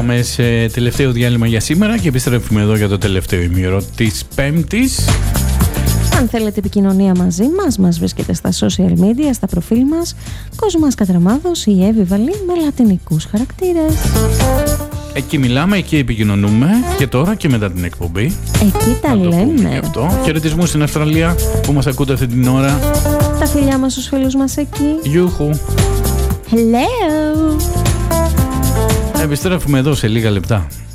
Πάμε σε τελευταίο διάλειμμα για σήμερα και επιστρέφουμε εδώ για το τελευταίο ημίωρο της Πέμπτης. Αν θέλετε επικοινωνία μαζί μας βρίσκεται στα social media, στα προφίλ μας Κοσμάς Κατραμάδος ή Εύη Βαλή με λατινικούς χαρακτήρες. Εκεί μιλάμε, εκεί επικοινωνούμε και τώρα και μετά την εκπομπή. Εκεί τα λέμε. Χαιρετισμούς στην Αυστραλία που μας ακούτε αυτή την ώρα. Τα φιλιά μας στους φίλους μας εκεί. Γιούχου. Hello. Επιστρέφουμε εδώ σε λίγα λεπτά.